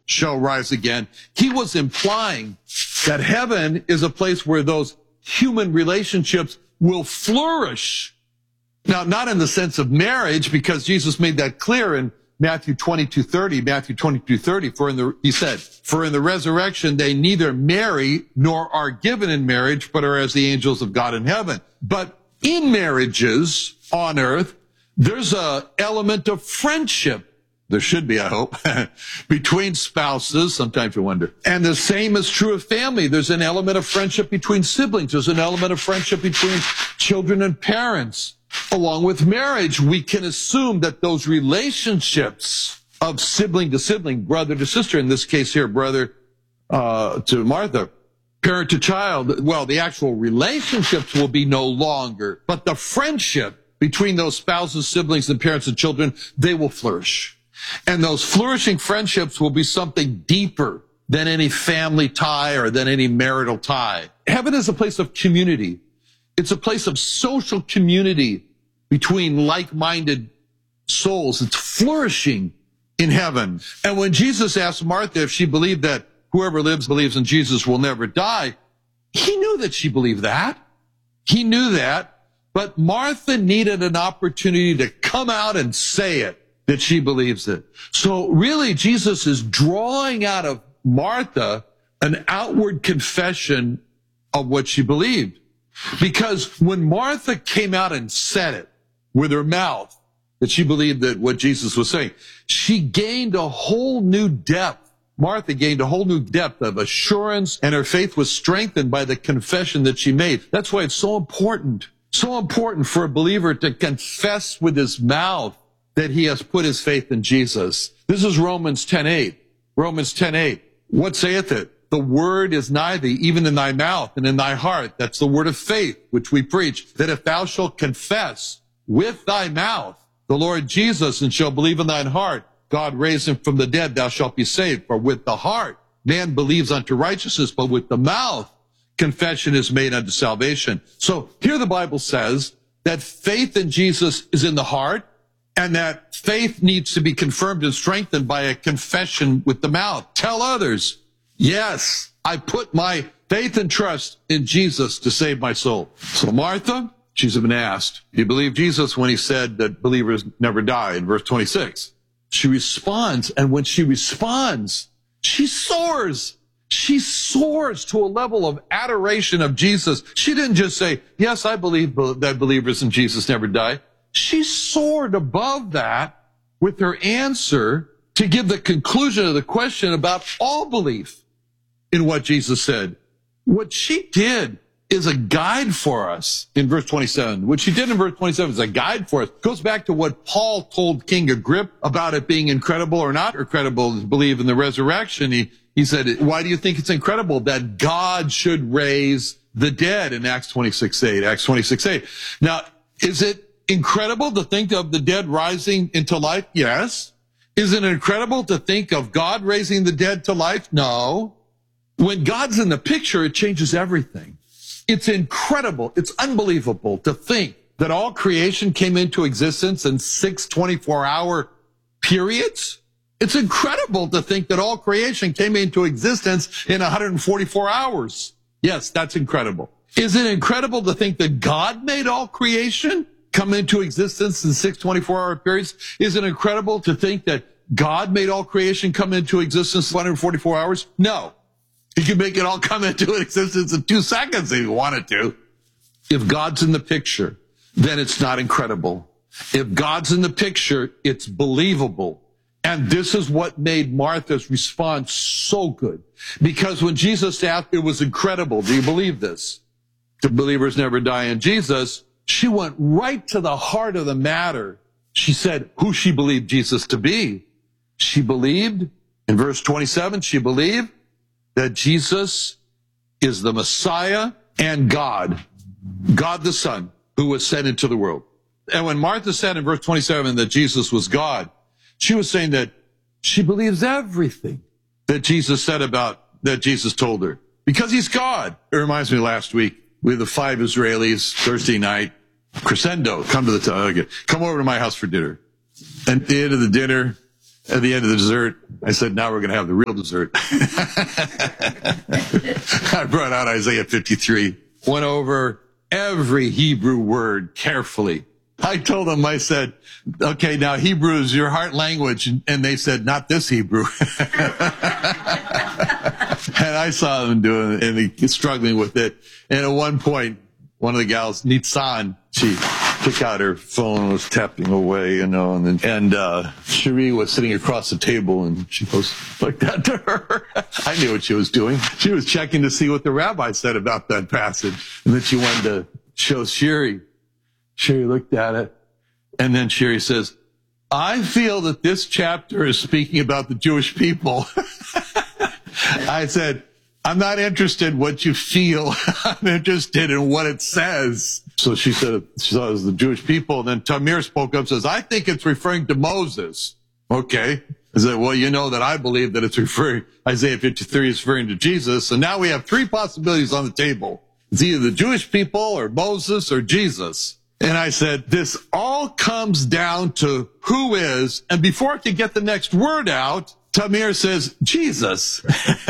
shall rise again. He was implying that heaven is a place where those human relationships will flourish. Now, not in the sense of marriage, because Jesus made that clear in Matthew 22:30, he said, for in the resurrection they neither marry nor are given in marriage, but are as the angels of God in heaven. But in marriages on earth, there's an element of friendship. There should be, I hope, between spouses. Sometimes you wonder. And the same is true of family. There's an element of friendship between siblings. There's an element of friendship between children and parents. Along with marriage, we can assume that those relationships of sibling to sibling, brother to sister, in this case here, brother to Martha, parent to child, well, the actual relationships will be no longer, but the friendship between those spouses, siblings, and parents and children, they will flourish. And those flourishing friendships will be something deeper than any family tie or than any marital tie. Heaven is a place of community. It's a place of social community between like-minded souls. It's flourishing in heaven. And when Jesus asked Martha if she believed that whoever believes in Jesus will never die, he knew that she believed that. He knew that. But Martha needed an opportunity to come out and say it, that she believes it. So really, Jesus is drawing out of Martha an outward confession of what she believed. Because when Martha came out and said it with her mouth, that she believed that what Jesus was saying, she gained a whole new depth. Martha gained a whole new depth of assurance, and her faith was strengthened by the confession that she made. That's why it's so important for a believer to confess with his mouth that he has put his faith in Jesus. This is Romans 10:8. Romans 10:8. What saith it? The word is nigh thee, even in thy mouth and in thy heart. That's the word of faith, which we preach, that if thou shalt confess with thy mouth the Lord Jesus, and shalt believe in thine heart, God raised him from the dead, thou shalt be saved. For with the heart man believes unto righteousness, but with the mouth confession is made unto salvation. So here the Bible says that faith in Jesus is in the heart, and that faith needs to be confirmed and strengthened by a confession with the mouth. Tell others, yes, I put my faith and trust in Jesus to save my soul. So Martha, she's been asked, do you believe Jesus when he said that believers never die in verse 26? She responds, and when she responds, she soars. She soars to a level of adoration of Jesus. She didn't just say, yes, I believe that believers in Jesus never die. She soared above that with her answer to give the conclusion of the question about all belief in what Jesus said. What she did is a guide for us in verse 27. What she did in verse 27 is a guide for us. It goes back to what Paul told King Agrippa about it being incredible or not incredible to believe in the resurrection. He said, why do you think it's incredible that God should raise the dead in Acts 26:8? Acts 26:8. Now, is it incredible to think of the dead rising into life? Yes. Is it incredible to think of God raising the dead to life? No. When God's in the picture, it changes everything. It's incredible. It's unbelievable to think that all creation came into existence in 6 24-hour periods. It's incredible to think that all creation came into existence in 144 hours. Yes, that's incredible. Is it incredible to think that God made all creation come into existence in 6 24-hour periods? Is it incredible to think that God made all creation come into existence in 144 hours? No. He could make it all come into existence in 2 seconds if he wanted to. If God's in the picture, then it's not incredible. If God's in the picture, it's believable. And this is what made Martha's response so good. Because when Jesus asked, it was incredible. Do you believe this? Do believers never die in Jesus? She went right to the heart of the matter. She said who she believed Jesus to be. She believed, in verse 27, she believed that Jesus is the Messiah and God the Son, who was sent into the world. And when Martha said in verse 27 that Jesus was God, she was saying that she believes everything that Jesus said that Jesus told her, because he's God. It reminds me last week, we had the 5 Israelis Thursday night, crescendo, come over to my house for dinner. And at the end of the dinner, At the end of the dessert, I said, now we're going to have the real dessert. I brought out Isaiah 53, went over every Hebrew word carefully. I told them, I said, okay, now Hebrew is your heart language. And they said, not this Hebrew. And I saw them doing it and struggling with it. And at one point, one of the gals, Nitzan, she took out her phone and was tapping away, and Cherie was sitting across the table and she goes like that to her. I knew what she was doing. She was checking to see what the rabbi said about that passage. And then she wanted to show Cherie. Cherie looked at it, and then Cherie says, I feel that this chapter is speaking about the Jewish people. I said, I'm not interested in what you feel. I'm interested in what it says. So she said, she thought it was the Jewish people. And then Tamir spoke up and says, I think it's referring to Moses. Okay. I said, well, you know that I believe that it's referring, Isaiah 53 is referring to Jesus. And now we have three possibilities on the table. It's either the Jewish people or Moses or Jesus. And I said, this all comes down to who is, and before I could get the next word out, Tamir says, Jesus.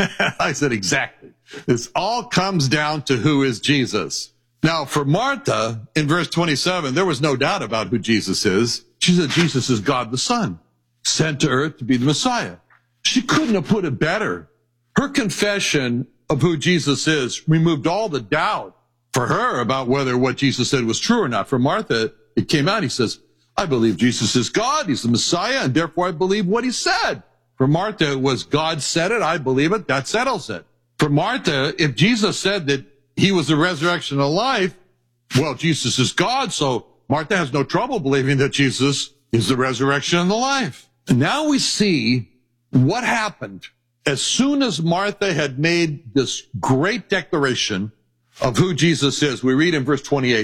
I said, exactly. This all comes down to who is Jesus. Now, for Martha, in verse 27, there was no doubt about who Jesus is. She said, Jesus is God the Son, sent to earth to be the Messiah. She couldn't have put it better. Her confession of who Jesus is removed all the doubt for her about whether what Jesus said was true or not. For Martha, it came out. He says, I believe Jesus is God. He's the Messiah, and therefore I believe what he said. For Martha, it was God said it. I believe it. That settles it. For Martha, if Jesus said that he was the resurrection of life, well, Jesus is God. So Martha has no trouble believing that Jesus is the resurrection and the life. And now we see what happened as soon as Martha had made this great declaration of who Jesus is. We read in verse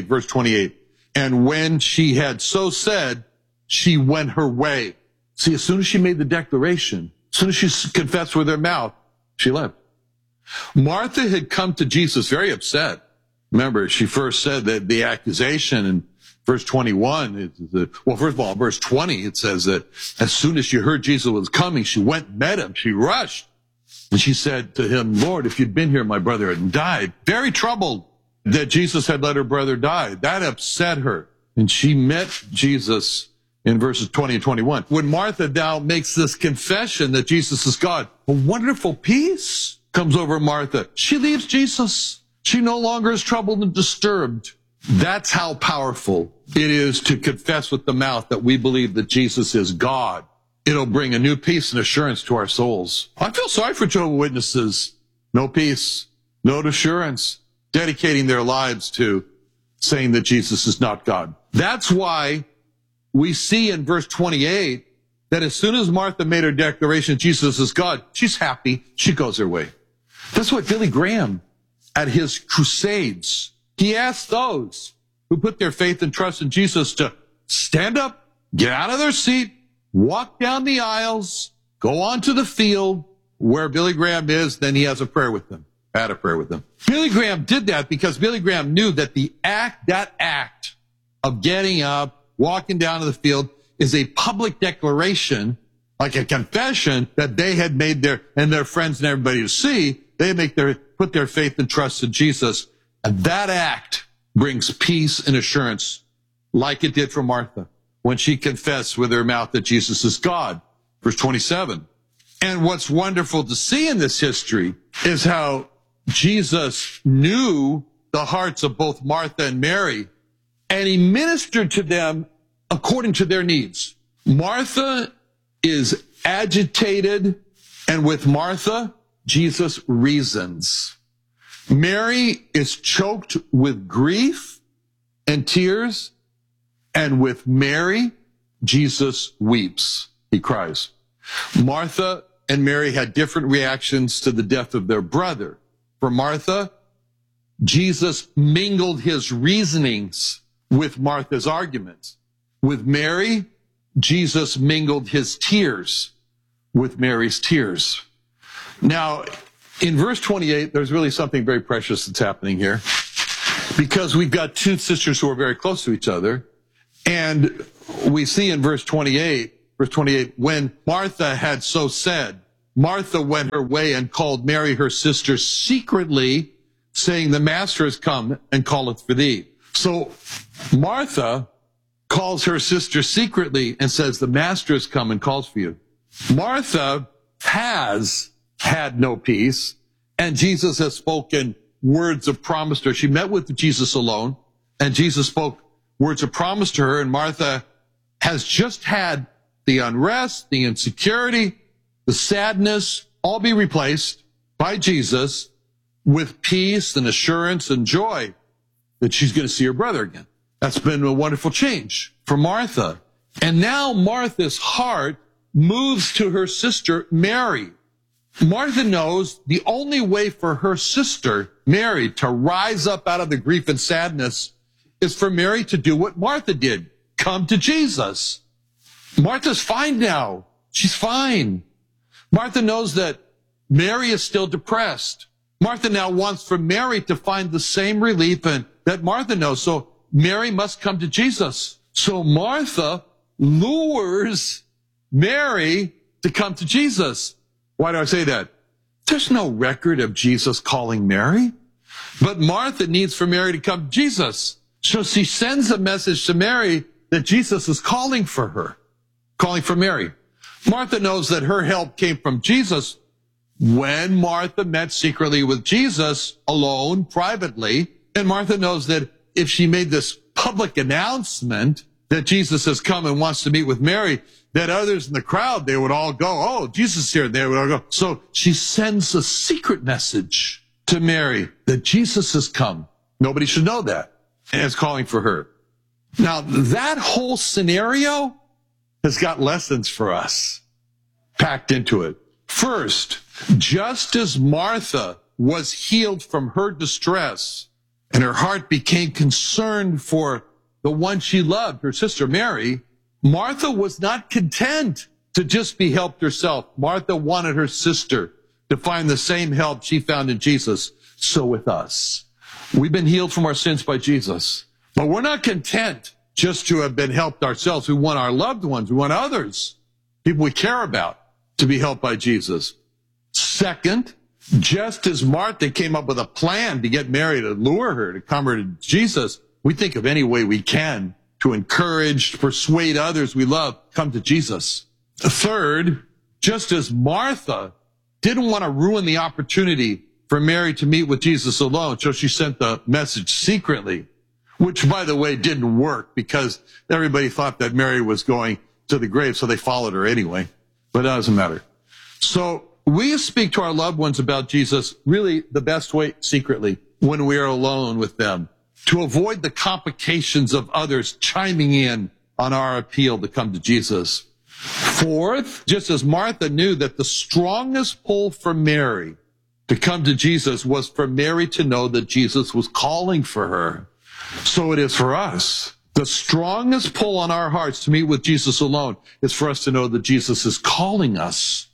28, and when she had so said, she went her way. See, as soon as she made the declaration, as soon as she confessed with her mouth, she left. Martha had come to Jesus very upset. Remember, she first said that the accusation in verse 21, well, first of all, in verse 20, it says that as soon as she heard Jesus was coming, she went and met him. She rushed. And she said to him, Lord, if you'd been here, my brother hadn't died. Very troubled that Jesus had let her brother die. That upset her. And she met Jesus in verses 20 and 21. When Martha now makes this confession that Jesus is God, a wonderful peace comes over Martha. She leaves Jesus. She no longer is troubled and disturbed. That's how powerful it is to confess with the mouth that we believe that Jesus is God. It'll bring a new peace and assurance to our souls. I feel sorry for Jehovah's Witnesses. No peace, no assurance, dedicating their lives to saying that Jesus is not God. That's why we see in verse 28 that as soon as Martha made her declaration, Jesus is God, she's happy. She goes her way. That's what Billy Graham, at his crusades, he asked those who put their faith and trust in Jesus to stand up, get out of their seat, walk down the aisles, go onto the field where Billy Graham is, then he has a prayer with them. Had a prayer with them. Billy Graham did that because Billy Graham knew that that act of getting up, walking down to the field is a public declaration, like a confession that they had made their friends and everybody to see. They put their faith and trust in Jesus. And that act brings peace and assurance like it did for Martha when she confessed with her mouth that Jesus is God. Verse 27. And what's wonderful to see in this history is how Jesus knew the hearts of both Martha and Mary, and he ministered to them according to their needs. Martha is agitated, and with Martha, Jesus reasons. Mary is choked with grief and tears, and with Mary, Jesus weeps. He cries. Martha and Mary had different reactions to the death of their brother. For Martha, Jesus mingled his reasonings with Martha's arguments. With Mary, Jesus mingled his tears with Mary's tears. Now, in verse 28, there's really something very precious that's happening here, because we've got two sisters who are very close to each other. And we see in verse 28, verse 28, when Martha had so said, Martha went her way and called Mary, her sister, secretly, saying, the master has come and calleth for thee. So Martha calls her sister secretly and says, the master has come and calls for you. Martha has had no peace, and Jesus has spoken words of promise to her. She met with Jesus alone, and Jesus spoke words of promise to her, and Martha has just had the unrest, the insecurity, the sadness, all be replaced by Jesus with peace and assurance and joy that she's going to see her brother again. That's been a wonderful change for Martha. And now Martha's heart moves to her sister, Mary. Martha knows the only way for her sister, Mary, to rise up out of the grief and sadness is for Mary to do what Martha did. Come to Jesus. Martha's fine now. She's fine. Martha knows that Mary is still depressed. Martha now wants for Mary to find the same relief that Martha knows. So Mary must come to Jesus. So Martha lures Mary to come to Jesus. Why do I say that? There's no record of Jesus calling Mary. But Martha needs for Mary to come to Jesus. So she sends a message to Mary that Jesus is calling for her, calling for Mary. Martha knows that her help came from Jesus when Martha met secretly with Jesus alone, privately. And Martha knows that if she made this public announcement that Jesus has come and wants to meet with Mary, that others in the crowd, they would all go, oh, Jesus is here. They would all go. So she sends a secret message to Mary that Jesus has come. Nobody should know that. And it's calling for her. Now, that whole scenario has got lessons for us packed into it. First, just as Martha was healed from her distress and her heart became concerned for the one she loved, her sister Mary, Martha was not content to just be helped herself. Martha wanted her sister to find the same help she found in Jesus. So with us, we've been healed from our sins by Jesus, but we're not content just to have been helped ourselves. We want our loved ones. We want others, people we care about, to be helped by Jesus. Second, just as Martha came up with a plan to get Mary to lure her to come her to Jesus, we think of any way we can to encourage, to persuade others we love, come to Jesus. Third, just as Martha didn't want to ruin the opportunity for Mary to meet with Jesus alone, so she sent the message secretly, which, by the way, didn't work because everybody thought that Mary was going to the grave, so they followed her anyway. But it doesn't matter. So we speak to our loved ones about Jesus really the best way secretly when we are alone with them, to avoid the complications of others chiming in on our appeal to come to Jesus. Fourth, just as Martha knew that the strongest pull for Mary to come to Jesus was for Mary to know that Jesus was calling for her, so it is for us. The strongest pull on our hearts to meet with Jesus alone is for us to know that Jesus is calling us.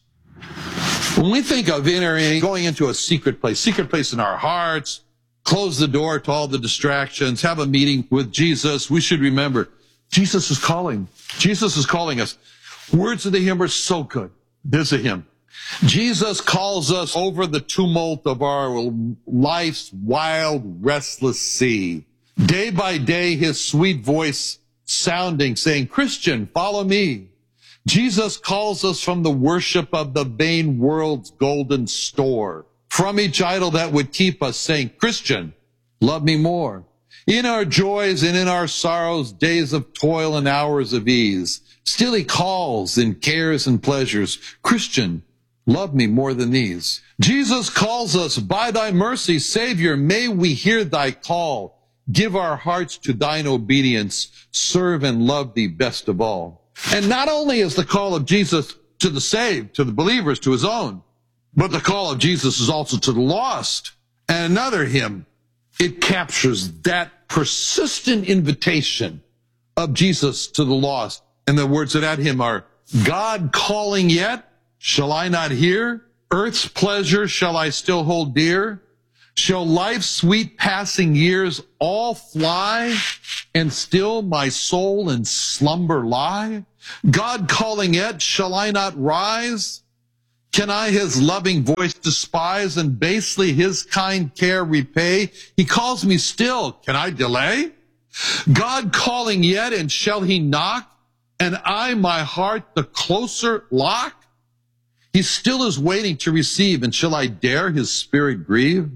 When we think of going into a secret place in our hearts, close the door to all the distractions, have a meeting with Jesus, we should remember Jesus is calling. Jesus is calling us. Words of the hymn are so good. There's a hymn. Jesus calls us over the tumult of our life's wild, restless sea. Day by day, his sweet voice sounding, saying, Christian, follow me. Jesus calls us from the worship of the vain world's golden store, from each idol that would keep us, saying, Christian, love me more. In our joys and in our sorrows, days of toil and hours of ease, still he calls in cares and pleasures, Christian, love me more than these. Jesus calls us, by thy mercy, Savior, may we hear thy call. Give our hearts to thine obedience, serve and love thee best of all. And not only is the call of Jesus to the saved, to the believers, to his own, but the call of Jesus is also to the lost. And another hymn, it captures that persistent invitation of Jesus to the lost. And the words of that hymn are, God calling yet, shall I not hear? Earth's pleasure shall I still hold dear? Shall life's sweet passing years all fly, and still my soul in slumber lie? God calling yet, shall I not rise? Can I his loving voice despise and basely his kind care repay? He calls me still, can I delay? God calling yet, and shall he knock? And I my heart the closer lock? He still is waiting to receive, and shall I dare his spirit grieve?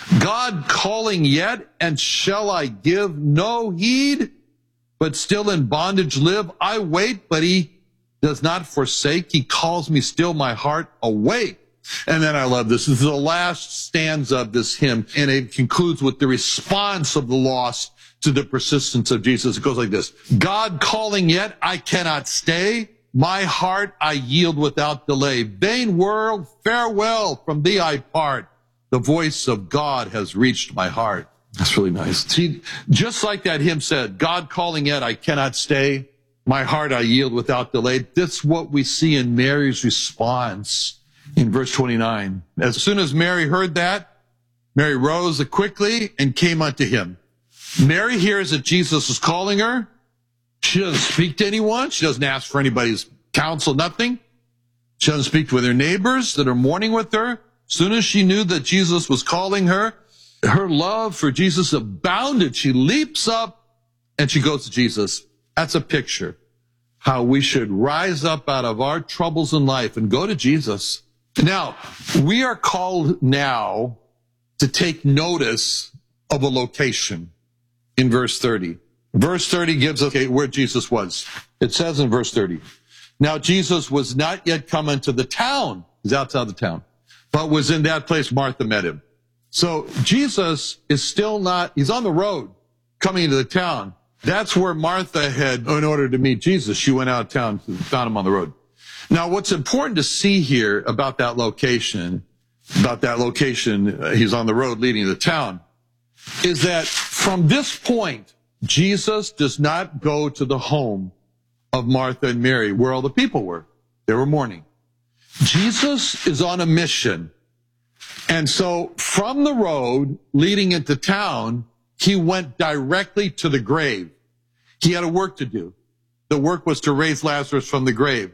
God calling yet, and shall I give no heed? But still in bondage live, I wait, but he does not forsake. He calls me still, my heart awake. And then I love this. This is the last stanza of this hymn, and it concludes with the response of the lost to the persistence of Jesus. It goes like this. God calling yet, I cannot stay. My heart I yield without delay. Vain world, farewell, from thee I part. The voice of God has reached my heart. That's really nice. See, just like that hymn said, God calling yet, I cannot stay. My heart I yield without delay. That's what we see in Mary's response in verse 29. As soon as Mary heard that, Mary rose quickly and came unto him. Mary hears that Jesus is calling her. She doesn't speak to anyone. She doesn't ask for anybody's counsel, nothing. She doesn't speak with her neighbors that are mourning with her. As soon as she knew that Jesus was calling her, her love for Jesus abounded. She leaps up and she goes to Jesus. That's a picture how we should rise up out of our troubles in life and go to Jesus. Now, we are called now to take notice of a location in verse 30. Verse 30 gives us where Jesus was. It says in verse 30, now Jesus was not yet come into the town. He's outside the town, but was in that place Martha met him. So Jesus is still not, he's on the road coming into the town. That's where Martha had, in order to meet Jesus, she went out of town, found him on the road. Now, what's important to see here about that location, he's on the road leading to the town, is that from this point, Jesus does not go to the home of Martha and Mary, where all the people were. They were mourning. Jesus is on a mission. And so from the road leading into town, he went directly to the grave. He had a work to do. The work was to raise Lazarus from the grave.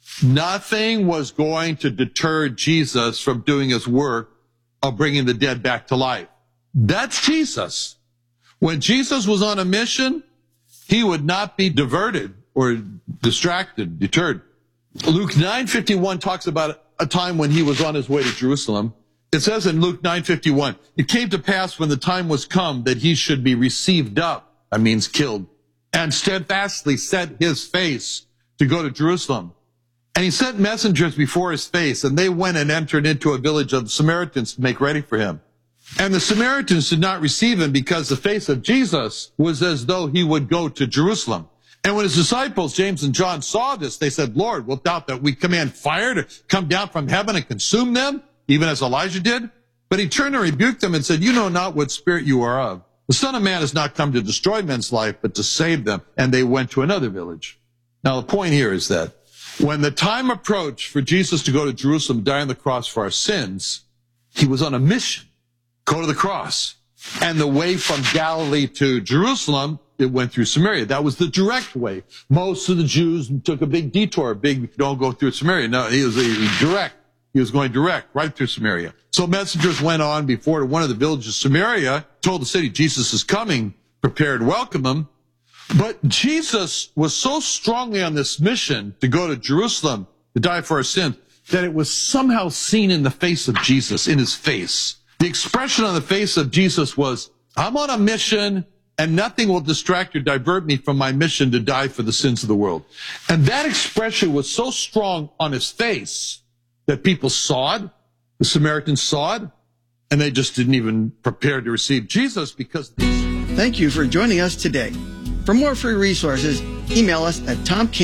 Nothing was going to deter Jesus from doing his work of bringing the dead back to life. That's Jesus. When Jesus was on a mission, he would not be diverted or distracted, deterred. Luke 9:51 talks about a time when he was on his way to Jerusalem. It says in Luke 9:51, it came to pass when the time was come that he should be received up, that means killed, and steadfastly set his face to go to Jerusalem. And he sent messengers before his face, and they went and entered into a village of the Samaritans to make ready for him. And the Samaritans did not receive him because the face of Jesus was as though he would go to Jerusalem. And when his disciples, James and John, saw this, they said, Lord, wilt thou that we command fire to come down from heaven and consume them, even as Elijah did? But he turned and rebuked them and said, you know not what spirit you are of. The Son of Man has not come to destroy men's life, but to save them. And they went to another village. Now, the point here is that when the time approached for Jesus to go to Jerusalem, die on the cross for our sins, he was on a mission. Go to the cross. And the way from Galilee to Jerusalem, it went through Samaria. That was the direct way. Most of the Jews took a big detour, don't go through Samaria. No, he was direct. He was going direct, right through Samaria. So messengers went on before to one of the villages of Samaria, told the city Jesus is coming, prepared to welcome him. But Jesus was so strongly on this mission to go to Jerusalem to die for our sins that it was somehow seen in the face of Jesus, in his face. The expression on the face of Jesus was, I'm on a mission and nothing will distract or divert me from my mission to die for the sins of the world. And that expression was so strong on his face that people saw it, the Samaritans saw it, and they just didn't even prepare to receive Jesus because... Thank you for joining us today. For more free resources, email us at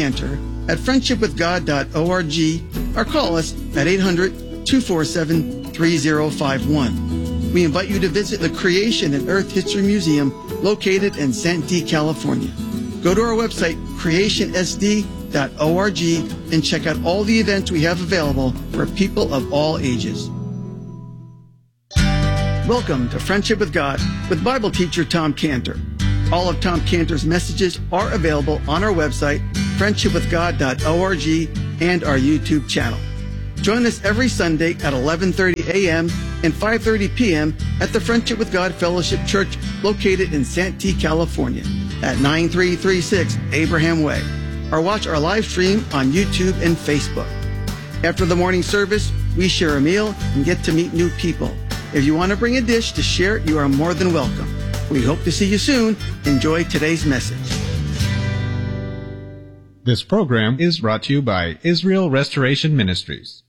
tomcantor@friendshipwithgod.org or call us at 800-247-3051. We invite you to visit the Creation and Earth History Museum located in Santee, California. Go to our website, creationsd.org, and check out all the events we have available for people of all ages. Welcome to Friendship with God with Bible teacher Tom Cantor. All of Tom Cantor's messages are available on our website, friendshipwithgod.org, and our YouTube channel. Join us every Sunday at 11:30 a.m. and 5:30 p.m. at the Friendship with God Fellowship Church located in Santee, California at 9336 Abraham Way, or watch our live stream on YouTube and Facebook. After the morning service, we share a meal and get to meet new people. If you want to bring a dish to share, you are more than welcome. We hope to see you soon. Enjoy today's message. This program is brought to you by Israel Restoration Ministries.